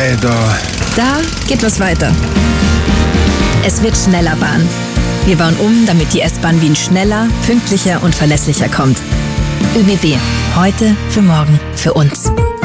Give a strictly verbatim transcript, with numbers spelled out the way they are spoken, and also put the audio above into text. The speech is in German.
Ei, da. Da geht was weiter. Es wird schneller Bahn. Wir bauen um, damit die S-Bahn Wien schneller, pünktlicher und verlässlicher kommt. ÖBB. Heute für morgen für uns.